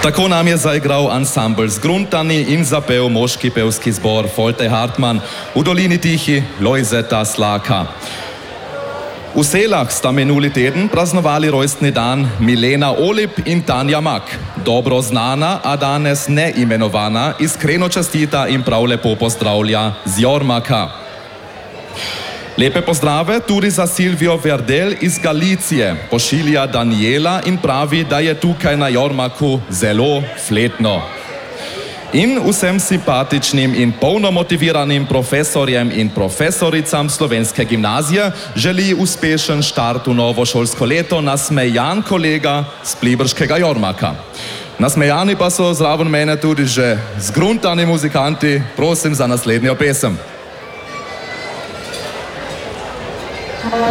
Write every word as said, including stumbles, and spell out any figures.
Tako nam je zaigral ansambl Zgruntani in zapel moški pevski zbor Folte Hartmann v dolini Tihi Lojzeta Slaka. V Selah sta minuli teden praznovali rojstni dan Milena Olip in Tanja Mak. Dobro znana, a danes neimenovana, iskreno častita in prav lepo pozdravlja z Jormaka. Lepe pozdrave tudi za Silvio Verdel iz Galicije, pošilja Daniela in pravi, da je tukaj na Jormaku zelo fletno. In vsem simpatičnim in polno motiviranim profesorjem in profesoricam Slovenske gimnazije želi uspešen štart v novo šolsko leto nasmejan kolega z Pliberškega Jormaka. Nasmejani pa so zraven mene tudi že zgruntani muzikanti. Prosim za naslednjo pesem.